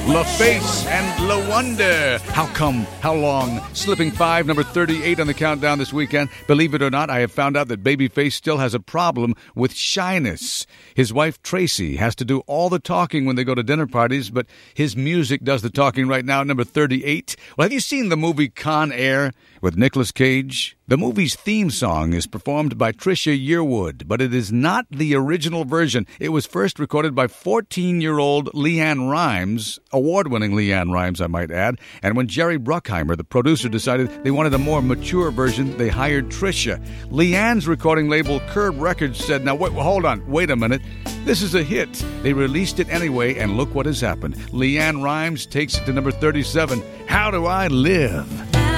LaFace and La Wonder. How come? How long? Slipping 5, number 38 on the countdown this weekend. Believe it or not, I have found out that Babyface still has a problem with shyness. His wife, Tracy, has to do all the talking when they go to dinner parties, but his music does the talking right now, number 38. Well, have you seen the movie Con Air with Nicolas Cage? The movie's theme song is performed by Trisha Yearwood, but it is not the original version. It was first recorded by 14-year-old Leanne Rimes, award-winning Leanne Rimes, I might add. And when Jerry Bruckheimer, the producer, decided they wanted a more mature version, they hired Trisha. Leanne's recording label Curb Records said, now, wait a minute. This is a hit. They released it anyway, and look what has happened. Leanne Rimes takes it to number 37. How Do I Live?